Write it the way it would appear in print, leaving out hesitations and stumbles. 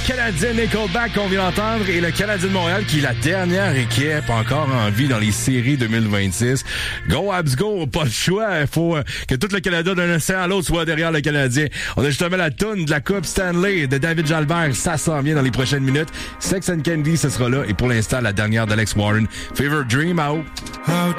Canadien Nickelback qu'on vient d'entendre et le Canadien de Montréal qui est la dernière équipe encore en vie dans les séries 2026. Go Habs go, pas le choix. Il faut que tout le Canada d'un océan à l'autre soit derrière le Canadien. On a justement la toune de la Coupe Stanley de David Jalbert. Ça s'en vient dans les prochaines minutes. Sex and Candy, ce sera là. Et pour l'instant, la dernière d'Alex Warren. Fever Dream out.